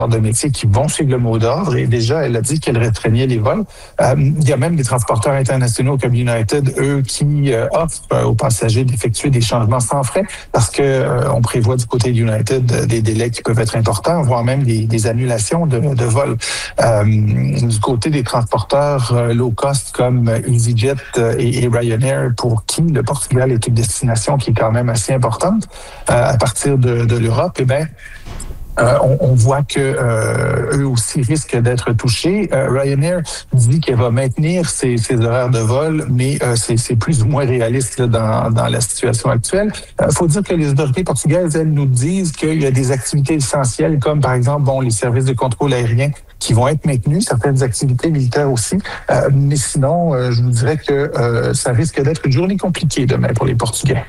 de métiers qui vont suivre le mot d'ordre et déjà, elle a dit qu'elle restreignait les vols. Il y a même des transporteurs internationaux comme United, eux, qui offrent aux passagers d'effectuer des changements sans frais parce que on prévoit du côté de United des délais qui peuvent être importants, voire même des annulations de vols. Du côté des transporteurs low cost comme EasyJet et Ryanair, pour qui le Portugal est une destination qui est quand même assez importante à partir de l'Europe, eh bien, on voit que eux aussi risquent d'être touchés. Ryanair dit qu'elle va maintenir ses horaires de vol, mais c'est plus ou moins réaliste là, dans la situation actuelle. Faut dire que les autorités portugaises, elles, nous disent qu'il y a des activités essentielles, comme par exemple les services de contrôle aérien qui vont être maintenus, certaines activités militaires aussi. Mais sinon, je vous dirais que ça risque d'être une journée compliquée demain pour les Portugais.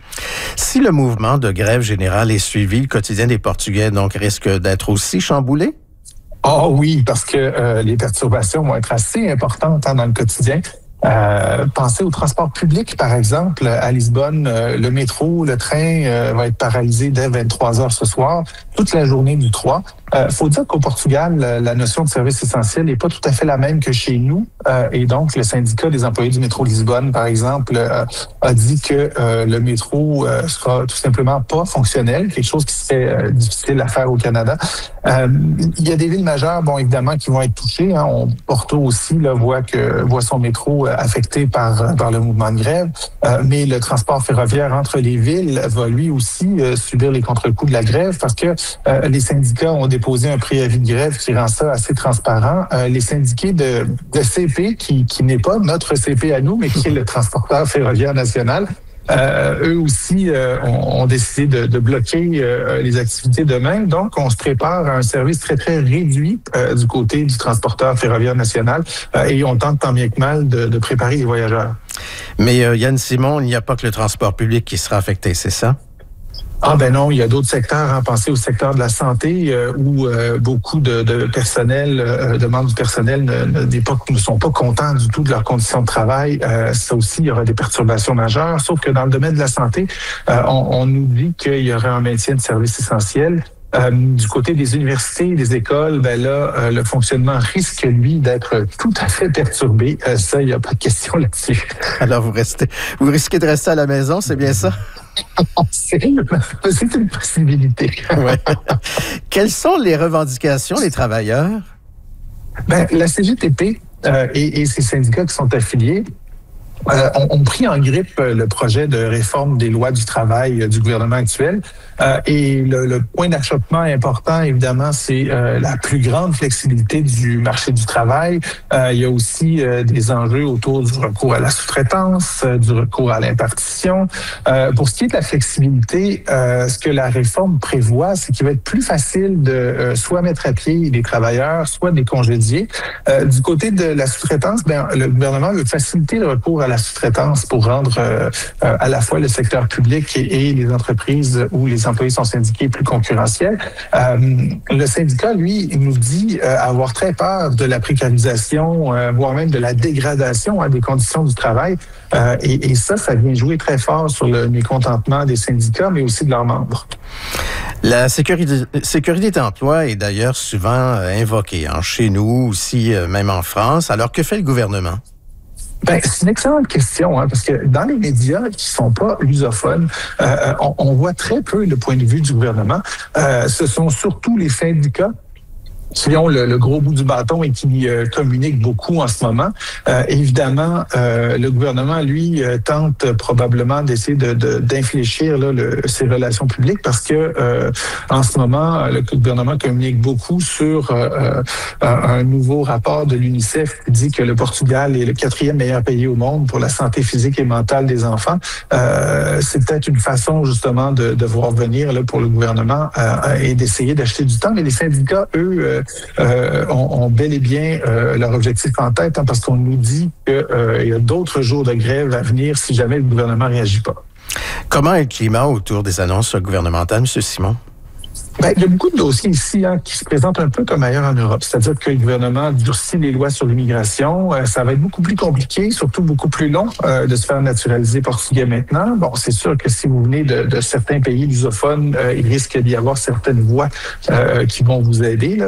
Si le mouvement de grève générale est suivi, le quotidien des Portugais donc risque d'être aussi chamboulé? Ah oui, parce que les perturbations vont être assez importantes dans le quotidien. Pensez au transport public, par exemple. À Lisbonne, le métro, le train va être paralysé dès 23 heures ce soir, toute la journée du 3. Faut dire qu'au Portugal, la notion de service essentiel n'est pas tout à fait la même que chez nous. Et donc, le syndicat des employés du métro Lisbonne, par exemple, a dit que le métro sera tout simplement pas fonctionnel, quelque chose qui serait difficile à faire au Canada. Il y a des villes majeures, évidemment, qui vont être touchées. Porto aussi voit son métro affecté par le mouvement de grève. Mais le transport ferroviaire entre les villes va lui aussi subir les contre-coups de la grève parce que les syndicats ont déposé un préavis de grève qui rend ça assez transparent. Les syndiqués de CP, qui n'est pas notre CP à nous, mais qui est le transporteur ferroviaire national, eux aussi ont décidé de bloquer les activités demain. Donc, on se prépare à un service très, très réduit du côté du transporteur ferroviaire national et on tente tant bien que mal de préparer les voyageurs. Mais Yann Simon, il n'y a pas que le transport public qui sera affecté, c'est ça? Ah ben non, il y a d'autres secteurs. Pensez au secteur de la santé où beaucoup de personnel, de membres du personnel ne sont pas contents du tout de leurs conditions de travail. Ça aussi, il y aura des perturbations majeures. Sauf que dans le domaine de la santé, on nous dit qu'il y aura un maintien de services essentiels. Du côté des universités et des écoles, le fonctionnement risque, lui, d'être tout à fait perturbé. Ça, il n'y a pas de question là-dessus. Alors, vous risquez de rester à la maison, c'est bien ça? C'est une possibilité. Ouais. Quelles sont les revendications des travailleurs? La CGTP et ses syndicats qui sont affiliés ont pris en grippe le projet de réforme des lois du travail du gouvernement actuel. Et le point d'achoppement important, évidemment, c'est la plus grande flexibilité du marché du travail. Il y a aussi des enjeux autour du recours à la sous-traitance, du recours à l'impartition. Pour ce qui est de la flexibilité, ce que la réforme prévoit, c'est qu'il va être plus facile de soit mettre à pied les travailleurs, soit de les congédier. Du côté de la sous-traitance, le gouvernement veut faciliter le recours à la sous-traitance pour rendre à la fois le secteur public et les entreprises où les employés sont syndiqués plus concurrentiels. Le syndicat, lui, nous dit avoir très peur de la précarisation, voire même de la dégradation des conditions du travail. Et ça vient jouer très fort sur le mécontentement des syndicats, mais aussi de leurs membres. La sécurité d'emploi est d'ailleurs souvent invoquée, chez nous aussi, même en France. Alors, que fait le gouvernement? C'est une excellente question, parce que dans les médias qui sont pas lusophones, on voit très peu le point de vue du gouvernement. Ce sont surtout les syndicats qui ont le gros bout du bâton et qui communiquent beaucoup en ce moment. Évidemment, le gouvernement, lui, tente probablement d'essayer d'infléchir ses relations publiques parce que en ce moment, le gouvernement communique beaucoup sur un nouveau rapport de l'UNICEF qui dit que le Portugal est le 4e meilleur pays au monde pour la santé physique et mentale des enfants. C'est peut-être une façon, justement, de voir venir pour le gouvernement et d'essayer d'acheter du temps. Mais les syndicats, eux, ont bel et bien leur objectif en tête parce qu'on nous dit qu'il y a d'autres jours de grève à venir si jamais le gouvernement ne réagit pas. Comment est le climat autour des annonces gouvernementales, M. Simon? Il y a beaucoup de dossiers ici qui se présentent un peu comme ailleurs en Europe. C'est-à-dire que le gouvernement durcit les lois sur l'immigration. Ça va être beaucoup plus compliqué, surtout beaucoup plus long de se faire naturaliser portugais maintenant. Bon, c'est sûr que si vous venez de certains pays lusophones, il risque d'y avoir certaines voix qui vont vous aider.